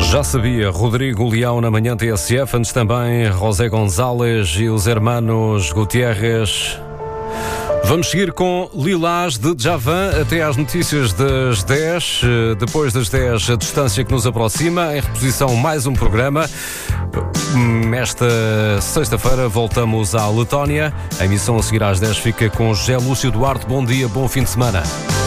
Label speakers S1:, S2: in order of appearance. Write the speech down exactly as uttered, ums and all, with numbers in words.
S1: Já sabia, Rodrigo Leão na manhã T S F, antes também José González e os hermanos Gutierrez. Vamos seguir com Lilás de Djavan até às notícias das dez. Depois das dez, a distância que nos aproxima. Em reposição, mais um programa. Esta sexta-feira voltamos à Letónia. A emissão a seguir às dez fica com José Lúcio Duarte. Bom dia, bom fim de semana.